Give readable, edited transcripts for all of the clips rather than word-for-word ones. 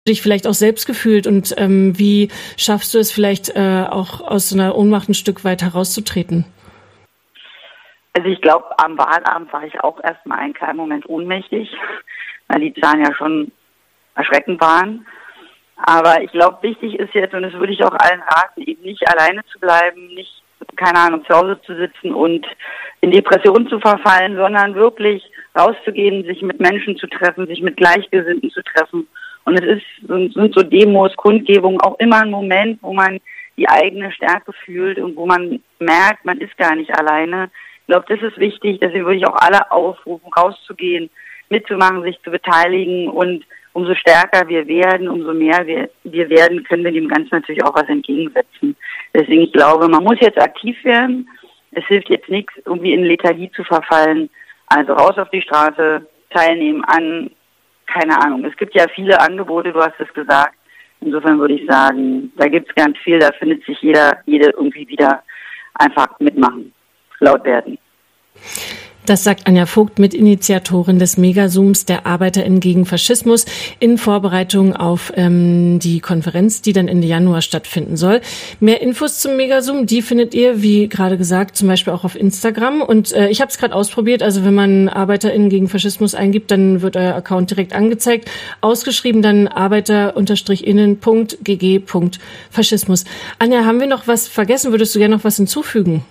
dich vielleicht auch selbst gefühlt und wie schaffst du es vielleicht auch aus so einer Ohnmacht ein Stück weit herauszutreten? Also ich glaube, am Wahlabend war ich auch erstmal einen kleinen Moment ohnmächtig, weil die Zahlen ja schon erschreckend waren. Aber ich glaube, wichtig ist jetzt, und das würde ich auch allen raten, eben nicht alleine zu bleiben, nicht, keine Ahnung, zu Hause zu sitzen und in Depressionen zu verfallen, sondern wirklich rauszugehen, sich mit Menschen zu treffen, sich mit Gleichgesinnten zu treffen. Und sind so Demos, Kundgebungen auch immer ein Moment, wo man die eigene Stärke fühlt und wo man merkt, man ist gar nicht alleine. Ich glaube, das ist wichtig, deswegen würde ich auch alle aufrufen, rauszugehen, mitzumachen, sich zu beteiligen, und umso stärker wir werden, umso mehr wir werden, können wir dem Ganzen natürlich auch was entgegensetzen. Deswegen, ich glaube, man muss jetzt aktiv werden. Es hilft jetzt nichts, irgendwie in Lethargie zu verfallen. Also raus auf die Straße, teilnehmen an, keine Ahnung. Es gibt ja viele Angebote, du hast es gesagt. Insofern würde ich sagen, da gibt es ganz viel, da findet sich jede irgendwie wieder. Einfach mitmachen, laut werden. Das sagt Anja Vogt, Mitinitiatorin des Megazooms der ArbeiterInnen gegen Faschismus, in Vorbereitung auf die Konferenz, die dann Ende Januar stattfinden soll. Mehr Infos zum Megazoom, die findet ihr, wie gerade gesagt, zum Beispiel auch auf Instagram. Und ich habe es gerade ausprobiert, also wenn man ArbeiterInnen gegen Faschismus eingibt, dann wird euer Account direkt angezeigt. Ausgeschrieben dann arbeiter-innen.gg.faschismus. Anja, haben wir noch was vergessen? Würdest du gerne noch was hinzufügen?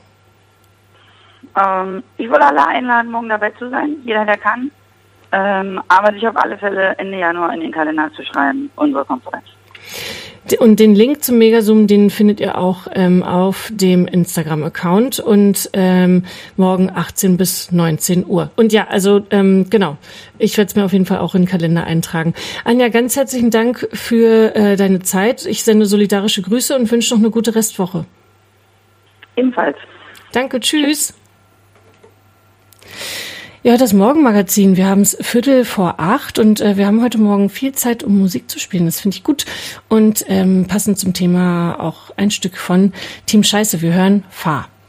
Ich würde alle einladen, morgen dabei zu sein, jeder, der kann. Aber sich auf alle Fälle Ende Januar in den Kalender zu schreiben, unsere Konferenz. Und den Link zum Megazoom, den findet ihr auch auf dem Instagram-Account und morgen 18 bis 19 Uhr. Und ja, also genau, ich werde es mir auf jeden Fall auch in den Kalender eintragen. Anja, ganz herzlichen Dank für deine Zeit. Ich sende solidarische Grüße und wünsche noch eine gute Restwoche. Ebenfalls. Danke, tschüss. Ja, das Morgenmagazin. Wir haben es 7:45 und wir haben heute Morgen viel Zeit, um Musik zu spielen. Das finde ich gut. Und passend zum Thema auch ein Stück von Team Scheiße. Wir hören Fahr.